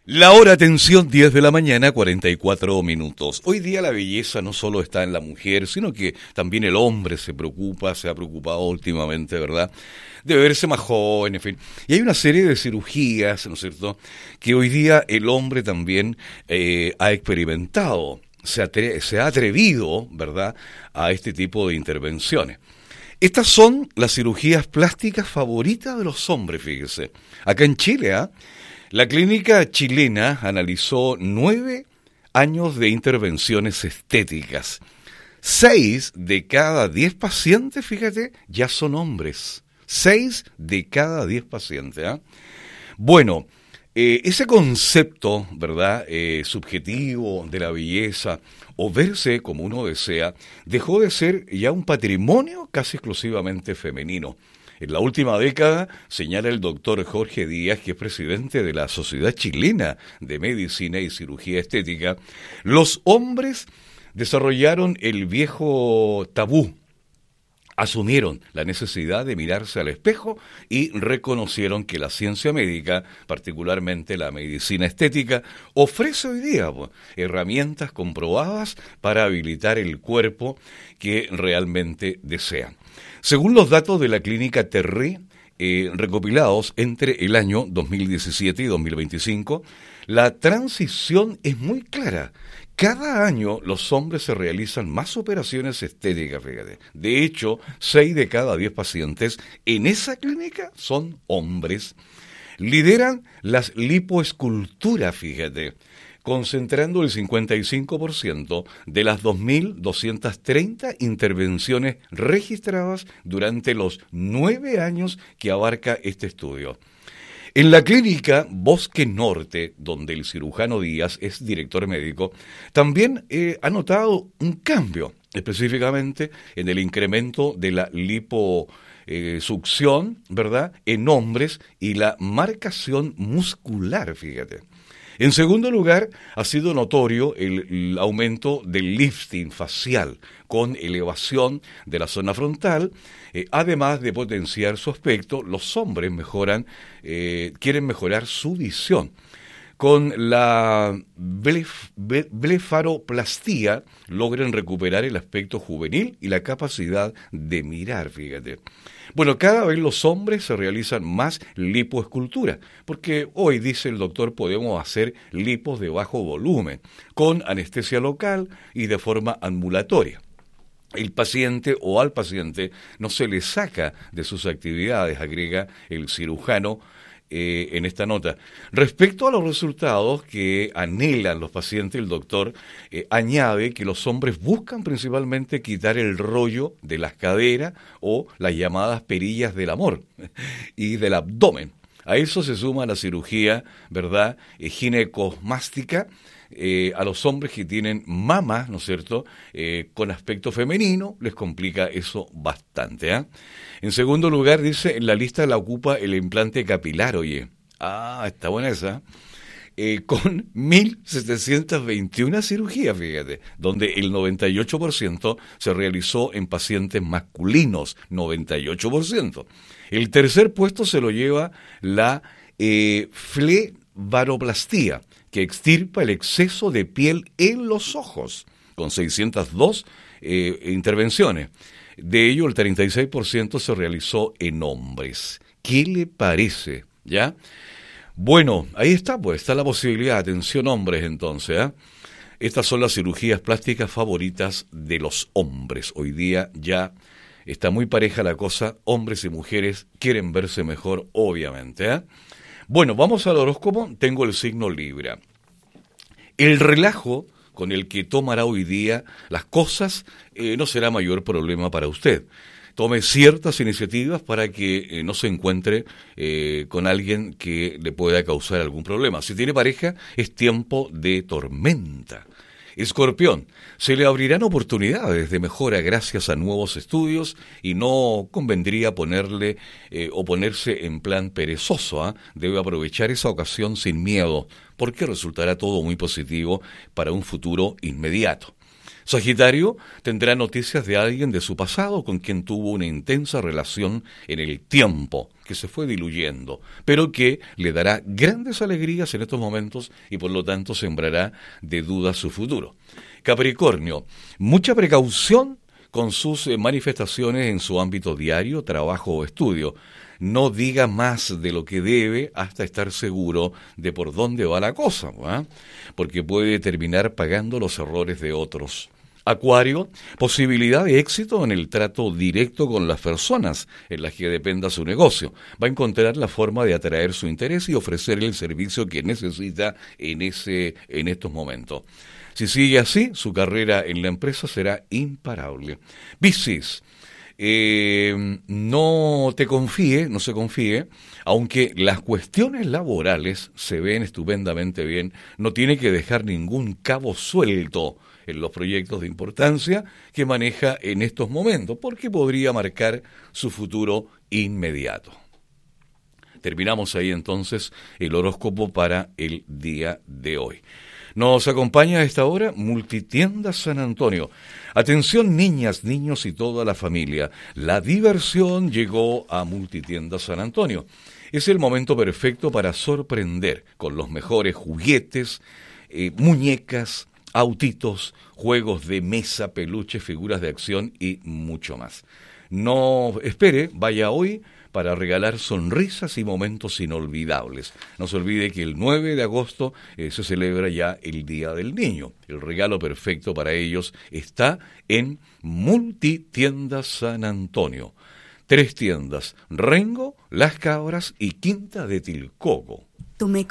La hora, atención, 10 de la mañana, 44 minutos. Hoy día la belleza no solo está en la mujer, sino que también el hombre se ha preocupado últimamente, ¿verdad?, de verse más joven, en fin. Y hay una serie de cirugías, ¿no es cierto?, que hoy día el hombre también ha experimentado, se ha atrevido, ¿verdad?, a este tipo de intervenciones. Estas son las cirugías plásticas favoritas de los hombres, fíjese. Acá en Chile, la clínica chilena analizó 9 años de intervenciones estéticas. 6 de cada 10 pacientes, fíjate, ya son hombres. 6 de cada 10 pacientes. Bueno, ese concepto, ¿verdad?, subjetivo de la belleza o verse como uno desea, dejó de ser ya un patrimonio casi exclusivamente femenino. En la última década, señala el doctor Jorge Díaz, que es presidente de la Sociedad Chilena de Medicina y Cirugía Estética, los hombres desarrollaron el viejo tabú, asumieron la necesidad de mirarse al espejo y reconocieron que la ciencia médica, particularmente la medicina estética, ofrece hoy día herramientas comprobadas para habilitar el cuerpo que realmente desean. Según los datos de la clínica Terré, recopilados entre el año 2017 y 2025, la transición es muy clara. Cada año los hombres se realizan más operaciones estéticas, fíjate. De hecho, 6 de cada 10 pacientes en esa clínica son hombres. Lideran las lipoesculturas, fíjate, concentrando el 55% de las 2.230 intervenciones registradas durante los 9 años que abarca este estudio. En la clínica Bosque Norte, donde el cirujano Díaz es director médico, también ha notado un cambio, específicamente en el incremento de la liposucción, ¿verdad?, en hombres y la marcación muscular, fíjate. En segundo lugar, ha sido notorio el aumento del lifting facial con elevación de la zona frontal. Además de potenciar su aspecto, los hombres quieren mejorar su visión. Con la blefaroplastía logran recuperar el aspecto juvenil y la capacidad de mirar, fíjate. Bueno, cada vez los hombres se realizan más lipoescultura, porque hoy, dice el doctor, podemos hacer lipos de bajo volumen, con anestesia local y de forma ambulatoria. El paciente o al paciente no se le saca de sus actividades, agrega el cirujano en esta nota. Respecto a los resultados que anhelan los pacientes, el doctor añade que los hombres buscan principalmente quitar el rollo de las caderas o las llamadas perillas del amor y del abdomen. A eso se suma la cirugía, ¿verdad?, ginecomástica, a los hombres que tienen mamas, ¿no es cierto?, con aspecto femenino, les complica eso bastante. En segundo lugar, dice, en la lista la ocupa el implante capilar, oye. Está buena esa. Con 1.721 cirugías, fíjate, donde el 98% se realizó en pacientes masculinos, 98%. El tercer puesto se lo lleva la flebaroplastía, que extirpa el exceso de piel en los ojos, con 602 intervenciones. De ello, el 36% se realizó en hombres. ¿Qué le parece? ¿Ya? Bueno, ahí está, pues, está la posibilidad. Atención, hombres, entonces, Estas son las cirugías plásticas favoritas de los hombres. Hoy día ya está muy pareja la cosa. Hombres y mujeres quieren verse mejor, obviamente, Bueno, vamos al horóscopo. Tengo el signo Libra. El relajo con el que tomará hoy día las cosas no será mayor problema para usted. Tome ciertas iniciativas para que no se encuentre con alguien que le pueda causar algún problema. Si tiene pareja, es tiempo de tormenta. Escorpión, se le abrirán oportunidades de mejora gracias a nuevos estudios y no convendría ponerse en plan perezoso. Debe aprovechar esa ocasión sin miedo, porque resultará todo muy positivo para un futuro inmediato. Sagitario tendrá noticias de alguien de su pasado con quien tuvo una intensa relación en el tiempo, que se fue diluyendo, pero que le dará grandes alegrías en estos momentos y por lo tanto sembrará de dudas su futuro. Capricornio, mucha precaución con sus manifestaciones en su ámbito diario, trabajo o estudio. No diga más de lo que debe hasta estar seguro de por dónde va la cosa, ¿eh? Porque puede terminar pagando los errores de otros. Acuario, posibilidad de éxito en el trato directo con las personas en las que dependa su negocio. Va a encontrar la forma de atraer su interés y ofrecerle el servicio que necesita en estos momentos. Si sigue así, su carrera en la empresa será imparable. Piscis, no se confíe, aunque las cuestiones laborales se ven estupendamente bien, no tiene que dejar ningún cabo suelto en los proyectos de importancia que maneja en estos momentos, porque podría marcar su futuro inmediato. Terminamos ahí entonces el horóscopo para el día de hoy. Nos acompaña a esta hora Multitiendas San Antonio. Atención niñas, niños y toda la familia. La diversión llegó a Multitiendas San Antonio. Es el momento perfecto para sorprender con los mejores juguetes, muñecas, autitos, juegos de mesa, peluches, figuras de acción y mucho más. No espere, vaya hoy para regalar sonrisas y momentos inolvidables. No se olvide que el 9 de agosto se celebra ya el Día del Niño. El regalo perfecto para ellos está en Multitiendas San Antonio. 3 tiendas, Rengo, Las Cabras y Quinta de Tilcoco. Tú me